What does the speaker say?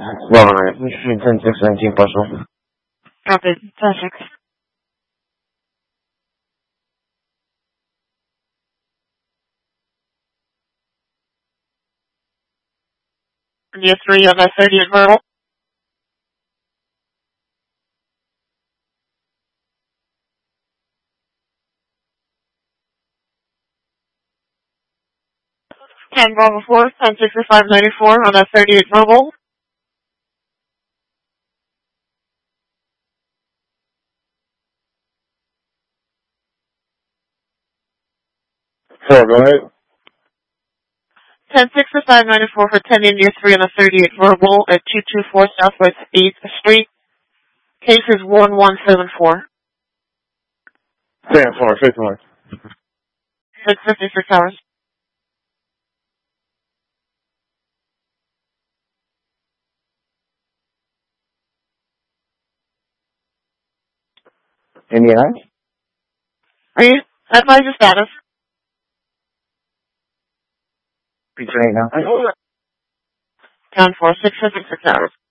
Dobra, 10-6 poszło. Copy. 10-6. India 3 on that 30 at verbal. Ten Bravo 4, 10-65-94 on that 30 at verbal. Go ahead. 10-65-94 for 10 India 3 on the 30 at verbal at 224 Southwest 8th Street. Case is 1174. Stand for 51. 656 hours. Indian Eye? Are you? Advise your status. Between 8 now. Down for 656 hours.